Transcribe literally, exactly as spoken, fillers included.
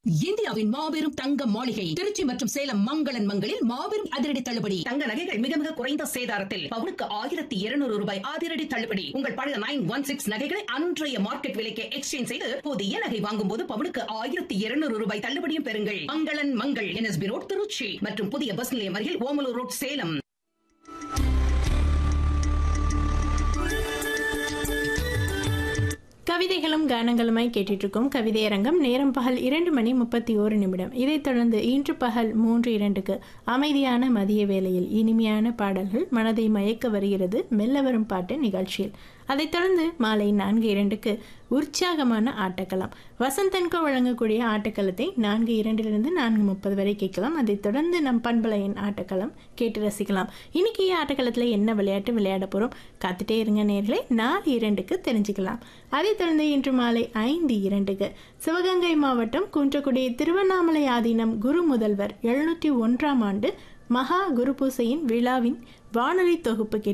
இந்தியாவின் மாபெரும் தங்க மாளிகை திருச்சி மற்றும் சேலம் மங்களன் மங்களில் மாபெரும் அதிரடி தள்ளுபடி. தங்க நகைகள் மிக மிக குறைந்த சேதாரத்தில் பவுனுக்கு ஆயிரத்தி இருநூறு ரூபாய் அதிரடி தள்ளுபடி. உங்கள் பழைய நைன் ஒன் சிக்ஸ் நகைகளை அன்றைய மார்க்கெட் விலைக்கு எக்ஸ்சேஞ்ச் செய்து புதிய நகை வாங்கும் போது பவுனுக்கு ஆயிரத்தி இருநூறு ரூபாய் தள்ளுபடியும் பெறுங்கள். மங்களன் மங்கள் என்எஸ்பி ரோட் திருச்சி மற்றும் புதிய பஸ் நிலையம் அருகில் ஓமலூர் ரோட் சேலம். கவிதைகளும் கானங்களுமாய் கேட்டுட்டு இருக்கோம் கவிதை அரங்கம். நேரம் பகல் இரண்டு மணி முப்பத்தி ஓரு நிமிடம். இதைத் தொடர்ந்து இன்று பகல் மூன்று இரண்டுக்கு அமைதியான மதிய வேளையில் இனிமையான பாடல்கள் மனதை மயக்க வருகிறது மெல்ல வரும் பாட்டு நிகழ்ச்சியில். அதைத் தொடர்ந்து மாலை நான்கு இரண்டுக்கு உற்சாகமான ஆட்டக்களம். வசந்தன்கோ வழங்கக்கூடிய ஆட்டக்களத்தை நான்கு இரண்டிலிருந்து நான்கு முப்பது வரை கேட்கலாம். அதைத் தொடர்ந்து நம் பண்பலையின் ஆட்டக்களம் கேட்டு ரசிக்கலாம். இன்னைக்கு ஆட்டக்களத்தில் என்ன விளையாட்டு விளையாட போகிறோம் காத்துட்டே இருங்க நேர்களே. நாலு இரண்டுக்கு தெரிஞ்சுக்கலாம். அதைத் தொடர்ந்து இன்று மாலை ஐந்து இரண்டுக்கு சிவகங்கை மாவட்டம் குன்றக்குடி திருவண்ணாமலை ஆதீனம் குரு முதல்வர் எழுநூற்றி ஒன்றாம் ஆண்டு மகா குரு பூசையின் விழாவின் வானொலி தொகுப்பு